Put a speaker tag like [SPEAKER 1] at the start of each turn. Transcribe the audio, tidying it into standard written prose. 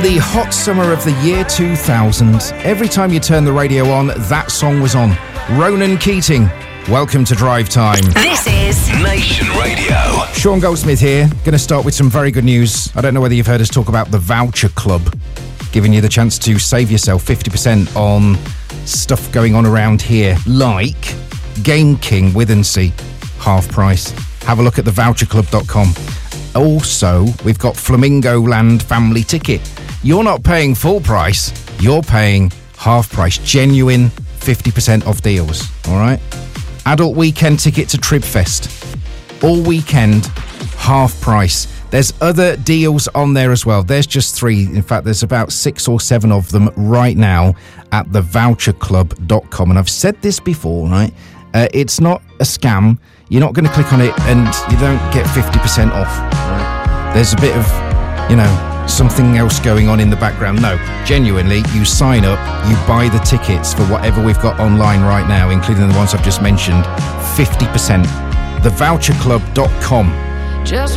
[SPEAKER 1] the hot summer of the year 2000, every time you turn the radio on, that song was on. Ronan Keating, welcome to Drive Time.
[SPEAKER 2] This is
[SPEAKER 3] Nation Radio.
[SPEAKER 1] Sean Goldsmith here, going to start with some very good news. I don't know whether you've heard us talk about the Voucher Club, giving you the chance to save yourself 50% on stuff going on around here, like Game King Withensea, half price. Have a look at thevoucherclub.com. Also, we've got Flamingo Land Family Ticket. You're not paying full price, you're paying half price. Genuine 50% off deals, all right? Adult weekend ticket to Tribfest. All weekend, half price. There's other deals on there as well. There's just 3. In fact, there's about 6 or 7 of them right now at thevoucherclub.com. And I've said this before, right? It's not a scam. You're not going to click on it and you don't get 50% off, right? There's a bit of, something else going on in the background. No, genuinely, you sign up, you buy the tickets for whatever we've got online right now, including the ones I've just mentioned, 50%. Thevoucherclub.com.
[SPEAKER 4] Just